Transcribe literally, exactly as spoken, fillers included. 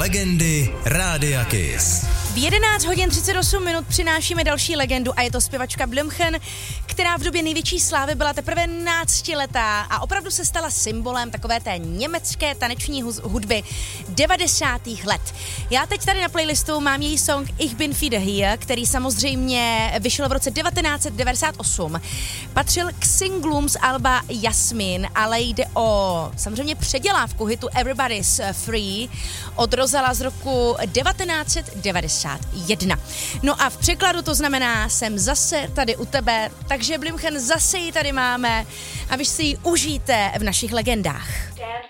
Legendy Rádia Kiss. V jedenáct hodin třicet osm minut přinášíme další legendu a je to zpěvačka Blümchen, která v době největší slávy byla teprve náctiletá a opravdu se stala symbolem takové té německé taneční hudby devadesátých let. Já teď tady na playlistu mám její song Ich bin wieder hier, který samozřejmě vyšel v roce devatenáct set devadesát osm. Patřil k singlům z alba Jasmin, ale jde o samozřejmě předělávku hitu Everybody's Free od Rozala z roku devatenáct set devadesát jedna. No a v překladu to znamená, jsem zase tady u tebe, takže Blümchen zase ji tady máme a vy si ji užijte v našich legendách.